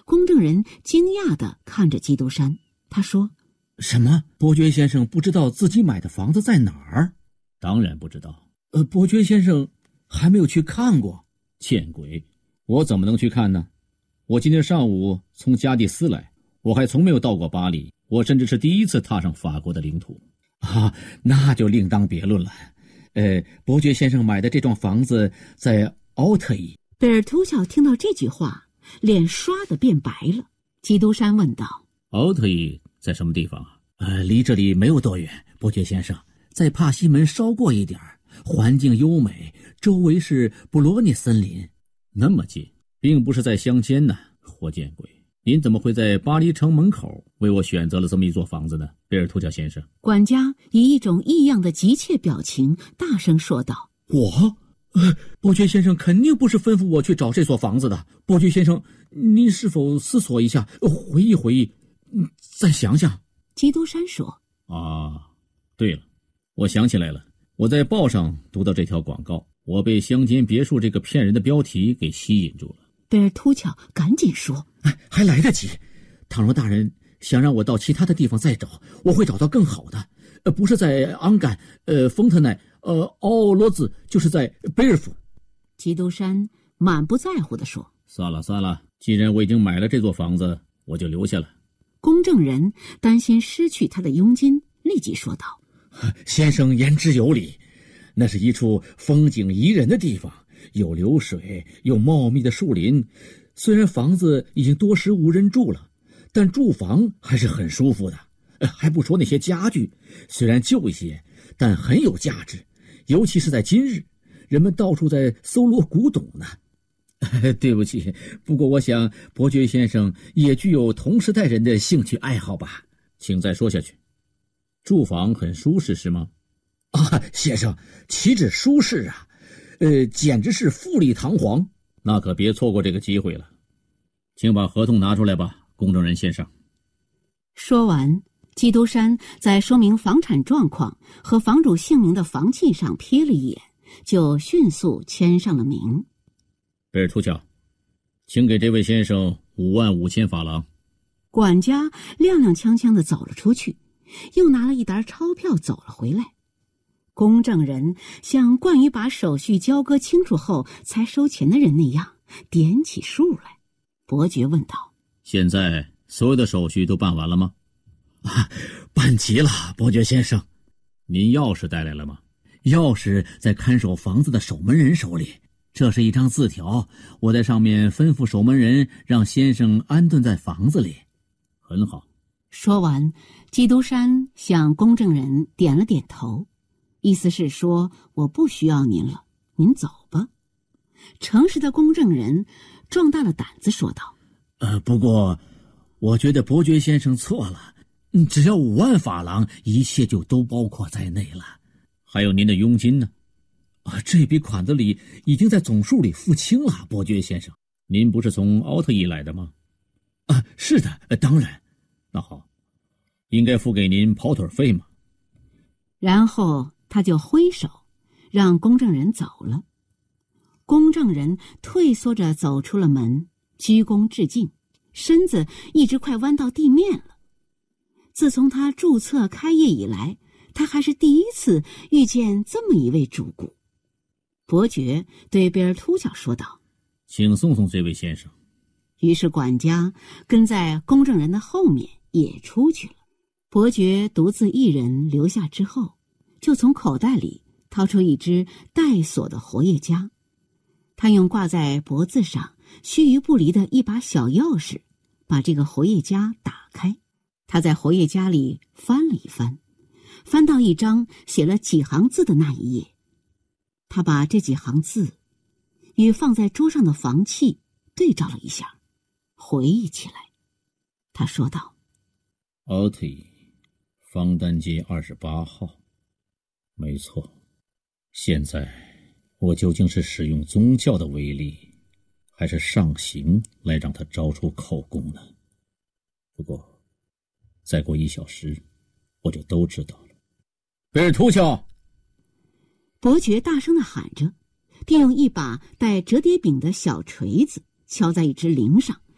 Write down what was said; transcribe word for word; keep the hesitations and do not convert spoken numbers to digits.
公证人惊讶地看着基督山，他说： 什么？伯爵先生不知道自己买的房子在哪儿？ 当然不知道。 呃，伯爵先生还没有去看过。 见鬼，我怎么能去看呢？我今天上午从加的斯来，我还从没有到过巴黎，我甚至是第一次踏上法国的领土。 啊，那就另当别论了。呃，伯爵先生买的这幢房子在奥特伊。 贝尔图乔听到这句话，脸刷的变白了。基督山问道： 奥特伊在什么地方啊？ 呃，离这里没有多远，伯爵先生，在帕西门稍过一点，环境优美，周围是布罗涅森林。 那么近，并不是在乡间呢，活见鬼！您怎么会在巴黎城门口为我选择了这么一座房子呢，贝尔图乔先生？ 管家以一种异样的急切表情大声说道： 我？呃，伯爵先生肯定不是吩咐我去找这所房子的。伯爵先生，您是否思索一下，回忆回忆，再想想？ 基督山说： 啊，对了，我想起来了，我在报上读到这条广告，我被乡间别墅这个骗人的标题给吸引住了。 贝尔图乔赶紧说： 哎，还来得及。倘若大人想让我到其他的地方再找，我会找到更好的。呃，不是在昂干，呃，丰特奈，呃，奥罗兹，就是在贝尔福。 基督山满不在乎地说： 算了算了，既然我已经买了这座房子，我就留下了。 公证人担心失去他的佣金，立即说道： 先生言之有理，那是一处风景宜人的地方，有流水，有茂密的树林。虽然房子已经多时无人住了，但住房还是很舒服的。还不说那些家具，虽然旧一些，但很有价值，尤其是在今日，人们到处在搜罗古董呢。对不起，不过我想伯爵先生也具有同时代人的兴趣爱好吧。 请再说下去。住房很舒适是吗？ 啊，先生，岂止舒适啊，呃，简直是富丽堂皇。 那可别错过这个机会了。请把合同拿出来吧，公证人先生。 说完，基督山在说明房产状况和房主姓名的房契上瞥了一眼，就迅速签上了名。 贝尔图乔，请给这位先生五万五千法郎。 管家踉踉跄跄地走了出去，又拿了一沓钞票走了回来。公证人像惯于把手续交割清楚后才收钱的人那样点起数来。伯爵问道： 现在所有的手续都办完了吗？ 啊，办齐了，伯爵先生。 您钥匙带来了吗？ 钥匙在看守房子的守门人手里。这是一张字条，我在上面吩咐守门人让先生安顿在房子里。 很好。 说完，基督山向公证人点了点头，意思是说我不需要您了，您走吧。诚实的公证人壮大了胆子说道： 呃，不过我觉得伯爵先生错了，只要五万法郎，一切就都包括在内了。 还有您的佣金呢？ 啊，这笔款子里已经在总数里付清了，伯爵先生。 您不是从奥特伊来的吗？ 啊，是的，当然。 那好，应该付给您跑腿费吗？ 然后他就挥手让公证人走了。公证人退缩着走出了门，鞠躬致敬，身子一直快弯到地面了。自从他注册开业以来，他还是第一次遇见这么一位主顾。伯爵对贝尔图乔说道： 请送送这位先生。 于是管家跟在公证人的后面也出去了。伯爵独自一人留下之后，就从口袋里掏出一只带锁的活页夹。他用挂在脖子上须臾不离的一把小钥匙把这个活页夹打开。他在活页夹里翻了一翻，翻到一张写了几行字的那一页。他把这几行字与放在桌上的房契对照了一下，回忆起来。他说道： 奥特伊，方丹街二十八号。没错，现在我究竟是使用宗教的威力，还是上刑来让他招出口供呢？不过再过一小时我就都知道了。贝尔图乔！ 伯爵大声地喊着，并用一把带折叠柄的小锤子敲在一只铃上，